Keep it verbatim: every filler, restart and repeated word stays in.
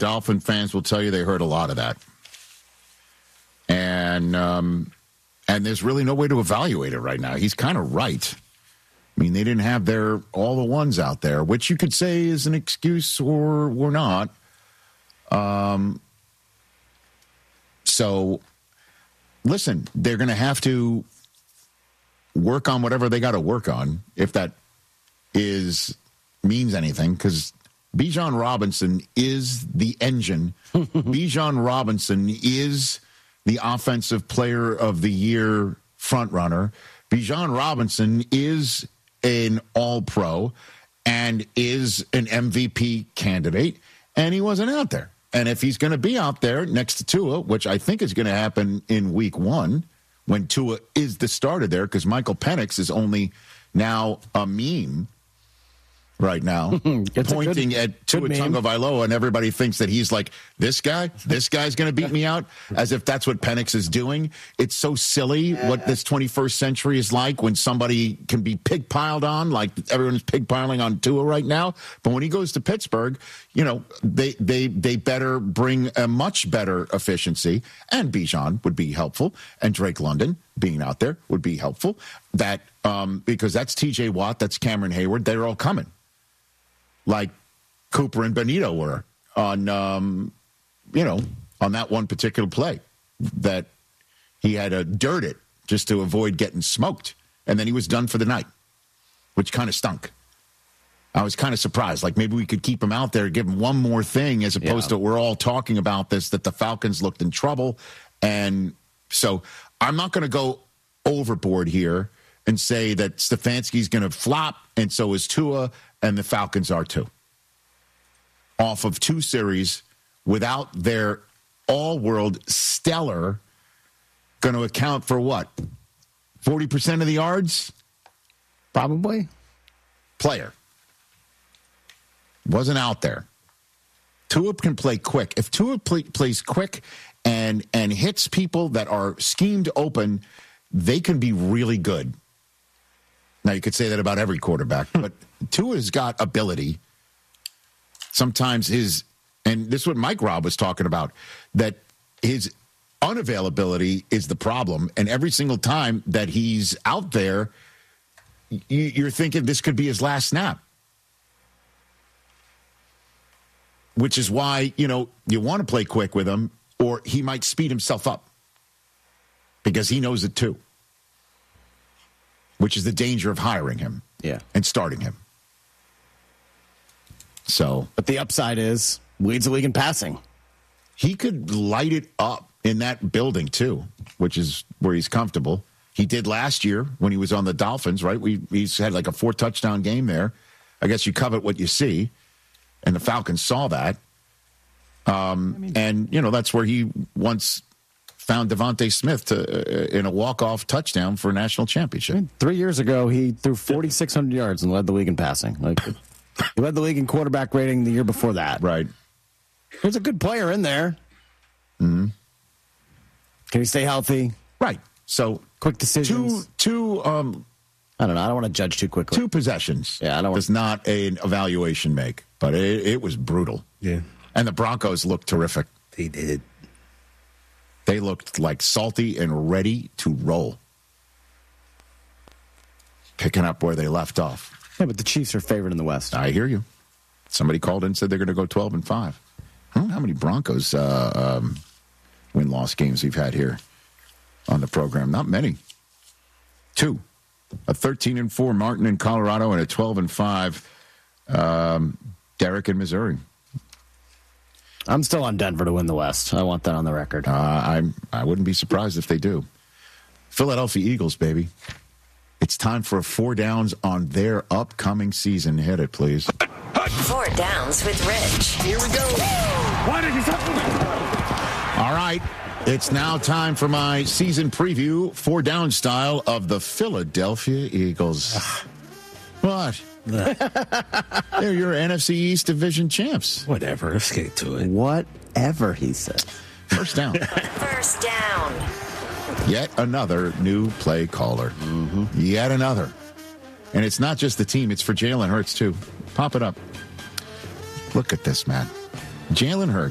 Dolphin fans will tell you they heard a lot of that. And um, and there's really no way to evaluate it right now. He's kind of right. I mean, they didn't have their all the ones out there, which you could say is an excuse or or not. Um. So, listen, they're going to have to work on whatever they got to work on, if that is means anything, because Bijan Robinson is the engine. Bijan Robinson is the offensive player of the year frontrunner. Bijan Robinson is an all-pro and is an M V P candidate, and he wasn't out there. And if he's going to be out there next to Tua, which I think is going to happen in week one, when Tua is the starter there, because Michael Penix is only now a meme right now, pointing good, at Tua Tagovailoa, and everybody thinks that he's like, this guy, this guy's going to beat me out, as if that's what Penix is doing. It's so silly yeah. what this twenty-first century is like when somebody can be pig-piled on, like everyone's pig-piling on Tua right now. But when he goes to Pittsburgh, you know, they they they better bring a much better efficiency, and Bijan would be helpful, and Drake London being out there would be helpful. That um, because that's T J Watt, that's Cameron Hayward, they're all coming. Like Cooper and Benito were on, um, you know, on that one particular play that he had to dirt it just to avoid getting smoked. And then he was done for the night, which kind of stunk. I was kind of surprised. Like maybe we could keep him out there, give him one more thing, as opposed yeah. to we're all talking about this, that the Falcons looked in trouble. And so I'm not going to go overboard here and say that Stefanski's going to flop, and so is Tua, and the Falcons are too. Off of two series without their all-world stellar, going to account for what? forty percent of the yards? Probably. Player. Wasn't out there. Tua can play quick. If Tua play, plays quick and and hits people that are schemed open, they can be really good. Now, you could say that about every quarterback, but Tua's got ability. Sometimes his, and this is what Mike Robb was talking about, that his unavailability is the problem. And every single time that he's out there, you're thinking this could be his last snap. Which is why, you know, you want to play quick with him, or he might speed himself up because he knows it too. Which is the danger of hiring him yeah. and starting him. So, but the upside is leads the league in passing. He could light it up in that building too, which is where he's comfortable. He did last year when he was on the Dolphins, right? We he's had like a four touchdown game there. I guess you covet what you see, and the Falcons saw that. Um, I mean, and you know that's where he once found Devontae Smith to, uh, in a walk-off touchdown for a national championship. I mean, three years ago, he threw forty-six hundred yards and led the league in passing. Like, he led the league in quarterback rating the year before that. Right. There's a good player in there. Mm-hmm. Can he stay healthy? Right. So quick decisions. Two, two. Um, I don't know. I don't want to judge too quickly. Two possessions. Yeah, I don't. Does not an evaluation make, but it, it was brutal. Yeah. And the Broncos looked terrific. They did. They looked like salty and ready to roll. Picking up where they left off. Yeah, but the Chiefs are favored in the West. I hear you. Somebody called in and said they're going to go twelve and five. I don't know how many Broncos uh, um, win-loss games we've had here on the program. Not many. Two. A thirteen and four Martin in Colorado and a twelve and five um, Derek in Missouri. I'm still on Denver to win the West. I want that on the record. Uh, I'm, I wouldn't be surprised if they do. Philadelphia Eagles, baby. It's time for four downs on their upcoming season. Hit it, please. Four downs with Rich. Here we go. Why did you say All right. It's now time for my season preview, four down style of the Philadelphia Eagles. What? They're your N F C East division champs. Whatever. Let's get to it. Whatever he said. First down. First down. Yet another new play caller. Mm-hmm. Yet another. And it's not just the team. It's for Jalen Hurts, too. Pop it up. Look at this, man. Jalen Hurts.